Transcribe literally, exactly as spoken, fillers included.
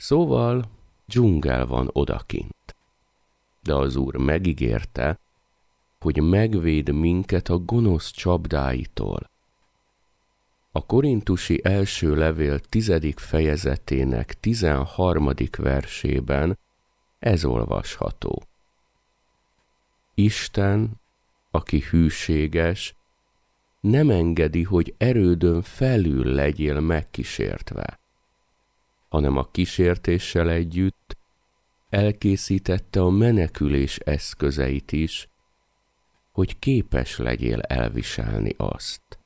Szóval dzsungel van odakint. De az Úr megígérte, hogy megvéd minket a gonosz csapdáitól. A korintusi első levél tizedik fejezetének tizenharmadik versében ez olvasható. Isten, aki hűséges, nem engedi, hogy erődön felül legyél megkísértve, hanem a kísértéssel együtt elkészítette a menekülés eszközeit is, hogy képes legyél elviselni azt.